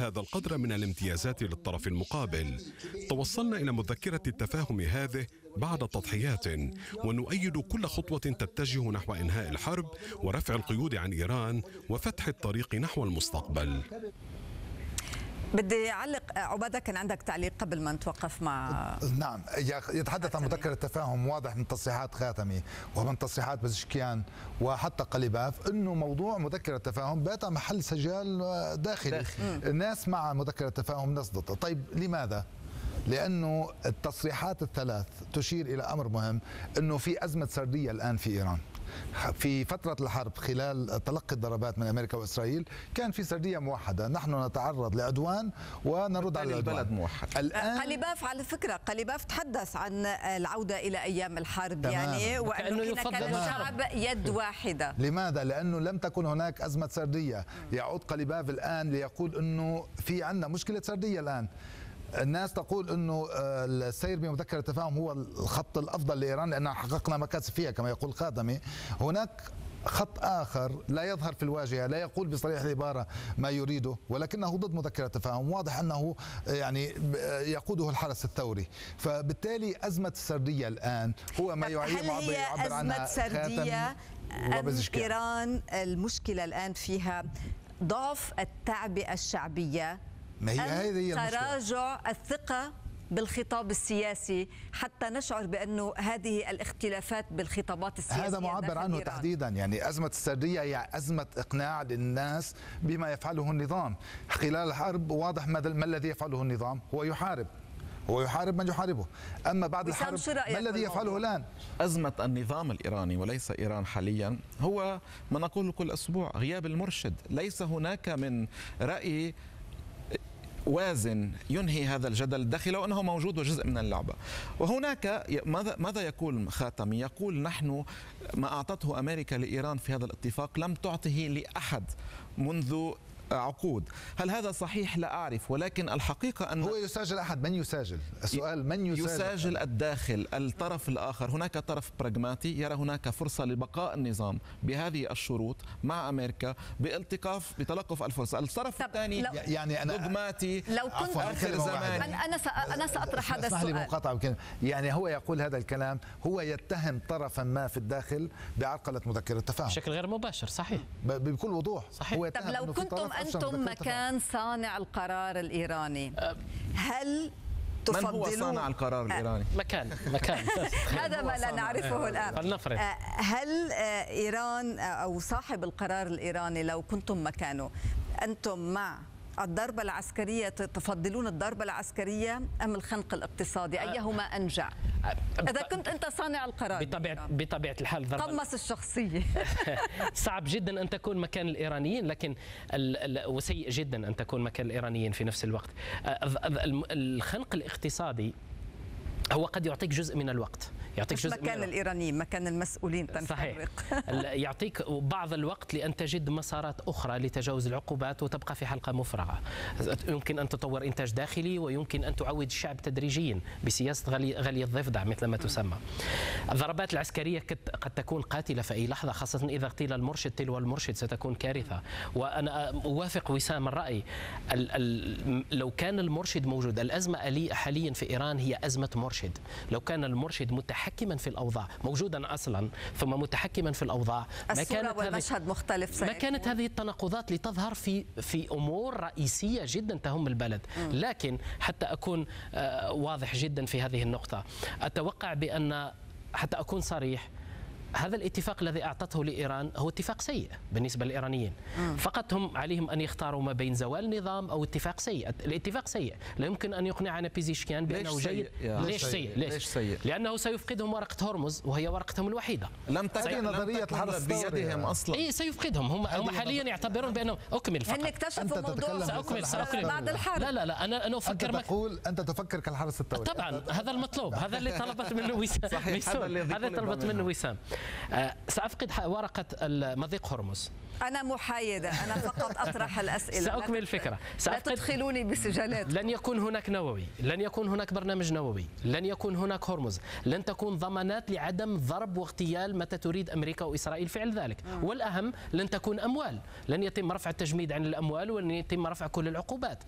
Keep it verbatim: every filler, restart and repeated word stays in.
هذا القدر من الامتيازات للطرف المقابل. توصلنا إلى مذكرة التفاهم هذه بعد تضحيات، ونؤيد كل خطوة تتجه نحو إنهاء الحرب ورفع القيود عن إيران وفتح الطريق نحو المستقبل. بدي أعلق. عبادة، كان عندك تعليق قبل ما نتوقف مع نعم. يتحدث عن مذكرة تفاهم واضح من تصريحات خاتمي ومن تصريحات بزشكيان وحتى قليباف أنه موضوع مذكرة تفاهم بات محل سجال داخلي داخل. الناس مع مذكرة تفاهم، ناس ضدها. طيب لماذا؟ لأنه التصريحات الثلاث تشير إلى أمر مهم، أنه في أزمة سردية الآن في إيران. في فترة الحرب خلال تلقي الضربات من أمريكا وإسرائيل كان في سردية موحدة، نحن نتعرض لعدوان ونرد على العدوان. البلد موحد. الآن قليباف على فكرة قليباف تحدث عن العودة إلى أيام الحرب، يعني وأنه كان الشعب يد واحدة. لماذا؟ لأنه لم تكن هناك أزمة سردية. يعود قليباف الآن ليقول أنه في عندنا مشكلة سردية الآن. الناس تقول انه السير بمذكرة التفاهم هو الخط الافضل لايران لان حققنا مكاسب فيها كما يقول خاتمي. هناك خط آخر لا يظهر في الواجهة، لا يقول بصريح العبارة ما يريده، ولكنه ضد مذكرة التفاهم. واضح أنه يعني يقوده الحرس الثوري. فبالتالي أزمة السردية الآن هو ما يعبر عنها سردية أم إيران المشكلة الآن فيها ضعف التعبئة الشعبية، ما هي هذه تراجع الثقة بالخطاب السياسي، حتى نشعر بأنه هذه الاختلافات بالخطابات السياسية هذا معبر عنه إيران. تحديدا يعني أزمة السردية هي أزمة إقناع للناس بما يفعله النظام خلال الحرب. واضح ما الذي يفعله النظام، هو يحارب هو يحارب من يحاربه. أما بعد الحرب ما الذي يفعله الآن؟ أزمة النظام الإيراني وليس إيران حاليا هو ما نقول كل أسبوع، غياب المرشد. ليس هناك من رأي وازن ينهي هذا الجدل الداخلي وأنه موجود وجزء من اللعبة. وهناك ماذا ماذا يقول خاتمي؟ يقول نحن ما أعطته أمريكا لإيران في هذا الاتفاق لم تعطه لأحد منذ عقود. هل هذا صحيح؟ لا أعرف، ولكن الحقيقة أن هو يساجل أحد. من يساجل؟ السؤال من يساجل؟ يساجل الداخل، الطرف الآخر. هناك طرف براغماتي يرى هناك فرصة لبقاء النظام بهذه الشروط مع أمريكا بالتقاف بتلقف الفرصة. الطرف الثاني يعني أنا دوغماتي. لو كنت آخر زمان أنا أنا سأطرح هذا السؤال. يعني هو يقول هذا الكلام، هو يتهم طرفا ما في الداخل بعرقلة مذكرة التفاهم بشكل غير مباشر. صحيح، بكل وضوح. صحيح. هو طب لو كنتم أنتم مكان صانع القرار الإيراني، هل تفضلون؟ من هو صانع القرار الإيراني؟ مكان مكان هذا ما لا نعرفه الآن. فلنفرض هل إيران أو صاحب القرار الإيراني لو كنتم مكانه، أنتم مع الضربة العسكرية، تفضلون الضربة العسكرية أم الخنق الاقتصادي؟ أيهما أنجع؟ إذا كنت أنت صانع القرار. بطبيعة بطبيعة الحال قمص الشخصية. صعب جدا أن تكون مكان الإيرانيين، لكن وسيء جدا أن تكون مكان الإيرانيين في نفس الوقت. الخنق الاقتصادي هو قد يعطيك جزء من الوقت، يعطيك جزء مكان من الإيرانيين، مكان المسؤولين تنفرق. يعطيك بعض الوقت لأن تجد مسارات أخرى لتجاوز العقوبات وتبقى في حلقة مفرغة. يمكن أن تطور إنتاج داخلي، ويمكن أن تعود الشعب تدريجيا بسياسة غلي, غلي الضفدع مثل ما تسمى. الضربات العسكرية قد تكون قاتلة في أي لحظة، خاصة إذا اغتيل المرشد تلو المرشد ستكون كارثة. وأنا أوافق وسام الرأي، ال ال لو كان المرشد موجود، الأزمة حاليا في إيران هي أزمة مرشد. لو كان المرشد متحكما في الأوضاع، موجودا أصلا ثم متحكما في الأوضاع، ما كانت والمشهد مختلف. ما كانت هذه التناقضات لتظهر في في أمور رئيسية جدا تهم البلد. م. لكن حتى أكون واضح جدا في هذه النقطة، أتوقع بأن حتى أكون صريح، هذا الاتفاق الذي أعطته لإيران هو اتفاق سيء بالنسبة للإيرانيين. مم. فقط هم عليهم أن يختاروا ما بين زوال نظام أو اتفاق سيء. الاتفاق سيء، لا يمكن أن يقنعنا بيزيشكيان بأنه جيد. ليش سيء؟ ليش؟ ليش سيء؟ لأنه سيفقدهم ورقة هرمز وهي ورقتهم الوحيدة. لم تكن نظرية الحرس بيدهم أصلا. إيه سيفقدهم. هم هم حاليا يعتبرون بأنه أكمل فقط. هن اكتشفوا موضوع سأكمل سأكمل بعد الحرب. لا لا لا أنا أنا أفكر. أنت تقول أنت تفكر كالحرس الثوري. طبعا هذا المطلوب، هذا اللي طلبت منه وسام. هذا طلبت منه وسام. سأفقد ورقة مضيق هرمز. أنا محايدة، أنا فقط أطرح الأسئلة. سأكمل الفكرة. لا تدخلوني بسجالات. لن يكون هناك نووي، لن يكون هناك برنامج نووي، لن يكون هناك هرمز، لن تكون ضمانات لعدم ضرب واغتيال متى تريد أمريكا وإسرائيل فعل ذلك. والأهم لن تكون أموال، لن يتم رفع التجميد عن الأموال ولن يتم رفع كل العقوبات.